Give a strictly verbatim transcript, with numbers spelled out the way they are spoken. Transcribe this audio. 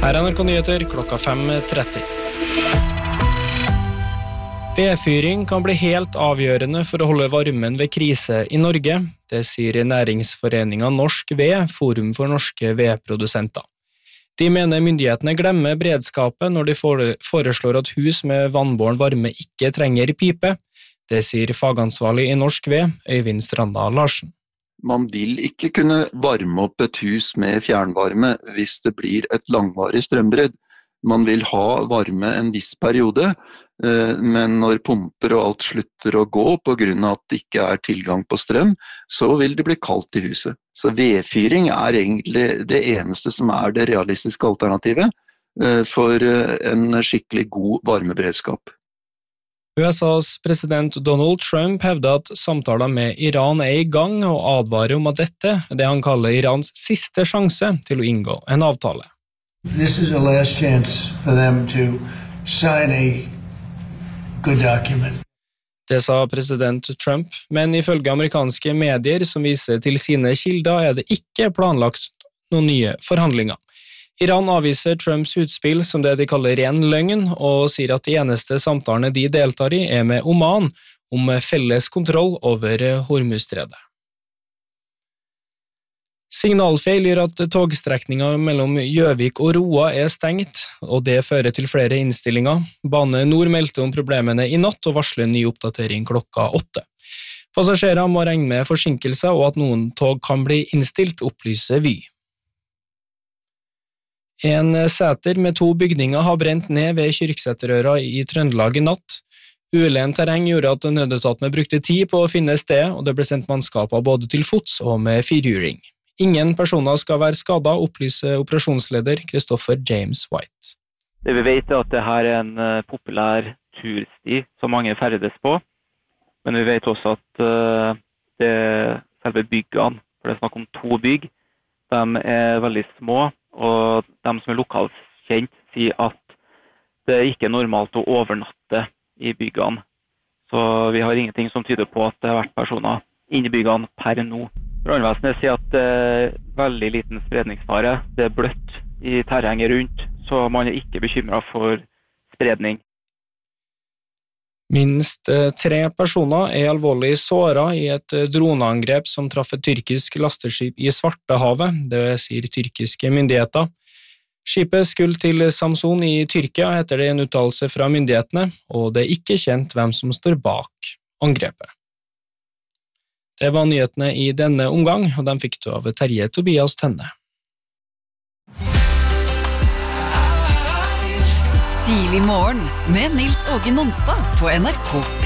Her er N R K Nyheter klokka fem tretti. Vedfyring kan bli helt avgjørende for å holde varmen ved krise i Norge. Det sier Næringsforeningen Norsk Ved, Forum for norske vedprodusenter. De mener myndighetene glemmer beredskapet når de foreslår at hus med vannbåren varme ikke trenger pipe. Det sier fagansvarlig i Norsk Ved, Øyvind Stranda Larsen. Man vil ikke kunne varme opp et hus med fjernvarme hvis det blir et langvarig strømbrudd. Man vil ha varme en viss periode, men når pumper og alt slutter å gå på grunn av at det ikke er tilgang på strøm, så vil det bli kaldt i huset. Så vedfyring er egentlig det eneste som er det realistiske alternativet for en skikkelig god varmeberedskap. U S A's president Donald Trump hevder at samtaler med Iran er i gang og advarer om at dette er det han kaller Irans siste sjanse til å inngå en avtale. This is a last chance for them to sign a good document. Det sa president Trump, men ifølge amerikanske medier som viser til sine kilder er det ikke planlagt noen nye forhandlinger. Iran avviser Trumps utspill som det de kaller ren løgn, og sier at de eneste samtalene de deltar i er med Oman om felles kontroll over Hormuzstredet. Signalfeil gjør at togstrekningen mellom Gjøvik og Roa er stengt, og det fører til flere innstillinger. Bane Nor meldte om problemene i natt og varsler ny oppdatering klokka åtte. Passasjerer må regne med forsinkelser og at noen tog kan bli innstilt, opplyser Vy. En seter med to bygninger har brent ned ved Kyrksæterøra i Trøndelag i natt. Ulendt terreng gjorde at nødetatene brukte tid på å finne sted, og det ble sendt mannskaper både til fots og med firhjuling. Ingen personer skal være skadet, opplyser operasjonsleder Christopher James White. Det vi vet er at dette er en populær tursti som mange ferdes på, men vi vet også at det selve byggene, for det er snakk om to bygg, de er veldig små, og de som er lokalkjent sier at det ikke er normalt å overnatte i byggene. Så vi har ingenting som tyder på at det har vært personer inne i byggene per nå. Brannvesenet sier at det er veldig liten spredningsfare. Det er bløtt i terrenget rundt, så man er ikke bekymret for spredning. Minst tre personer er alvorlig såret i et droneangrep som traff et tyrkisk lasteskip i Svartehavet, det sier tyrkiske myndigheter. Skipet skulle til Samsun i Tyrkia etter det en uttalelse fra myndighetene, og det er ikke kjent hvem som står bak angrepet. Det var nyhetene i denne omgang, og de fikk du av Terje Tobias Tønne. Tidlig morgen med Nils Åge Nonstad på N R K P